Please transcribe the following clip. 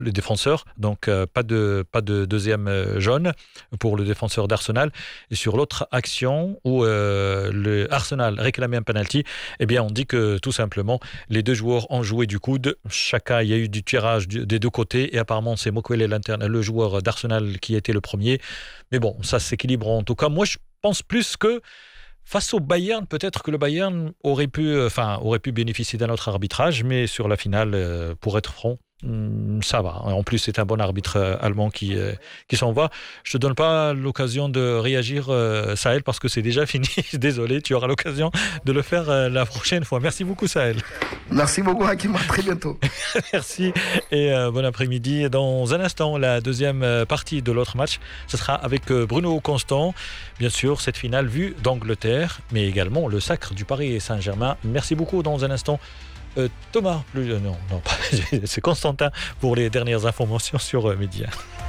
le défenseur, donc pas de deuxième jaune pour le défenseur d'Arsenal. Et sur l'autre action où le Arsenal réclamait un penalty, eh bien on dit que tout simplement les deux joueurs ont joué du coude. Chacun, il y a eu du tirage des deux côtés et apparemment c'est Mokwele, le joueur d'Arsenal, qui était le premier. Mais bon, ça s'équilibre en tout cas. Moi, je pense plus que face au Bayern, peut-être que le Bayern aurait pu bénéficier d'un autre arbitrage, mais sur la finale, pour être franc, ça va. En plus, c'est un bon arbitre allemand qui s'en va. Je te donne pas l'occasion de réagir, Sahel, parce que c'est déjà fini. Désolé, tu auras l'occasion de le faire la prochaine fois. Merci beaucoup, Sahel. Merci beaucoup, Hakim. À très bientôt. Merci et bon après-midi. Dans un instant, la deuxième partie de l'autre match, ce sera avec Bruno Constant. Bien sûr, cette finale vue d'Angleterre, mais également le sacre du Paris Saint-Germain. Merci beaucoup. Dans un instant, Thomas, c'est Constantin pour les dernières informations sur Média.